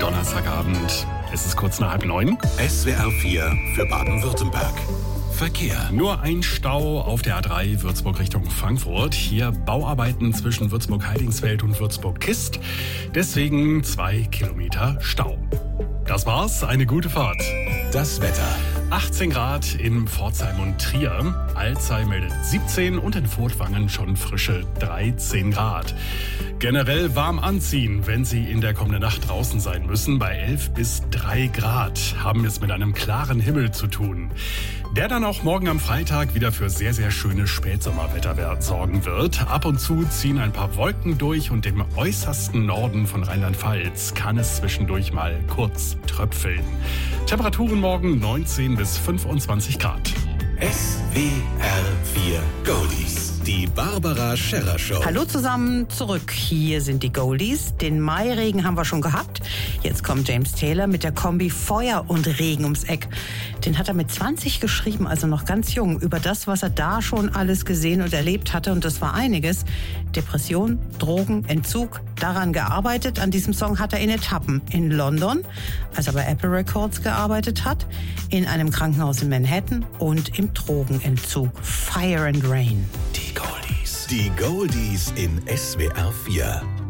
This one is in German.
Donnerstagabend. Es ist kurz nach 8:30. SWR 4 für Baden-Württemberg. Verkehr. Nur ein Stau auf der A3 Würzburg Richtung Frankfurt. Hier Bauarbeiten zwischen Würzburg-Heidingsfeld und Würzburg-Kist. Deswegen 2 Kilometer Stau. Das war's, eine gute Fahrt. Das Wetter. 18 Grad in Pforzheim und Trier. Alzey meldet 17 und in Furtwangen schon frische 13 Grad. Generell warm anziehen, wenn Sie in der kommenden Nacht draußen sein müssen. Bei 11 bis 3 Grad haben wir es mit einem klaren Himmel zu tun. Der dann auch morgen am Freitag wieder für sehr, sehr schönes Spätsommerwetter sorgen wird. Ab und zu ziehen ein paar Wolken durch und im äußersten Norden von Rheinland-Pfalz kann es zwischendurch mal kurz tröpfeln. Temperaturen morgen 19 bis 25 Grad. SWR 4 Goldies. Die Barbara Scherrer Show. Hallo zusammen, zurück. Hier sind die Goldies. Den Mairegen haben wir schon gehabt. Jetzt kommt James Taylor mit der Kombi Feuer und Regen ums Eck. Den hat er mit 20 geschrieben, also noch ganz jung, über das, was er da schon alles gesehen und erlebt hatte. Und das war einiges. Depression, Drogen, Entzug, daran gearbeitet. An diesem Song hat er in Etappen in London, als er bei Apple Records gearbeitet hat, in einem Krankenhaus in Manhattan und im Drogenentzug. Fire and Rain. Die Goldies. Die Goldies in SWR 4.